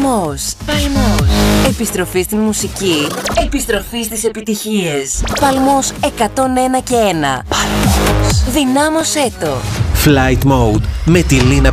Παλμός. Επιστροφή στην μουσική. Επιστροφή στις επιτυχίες. Παλμός 101 και 1. Παλμός. Δυνάμωσέ το. Flight Mode με τη Λίνα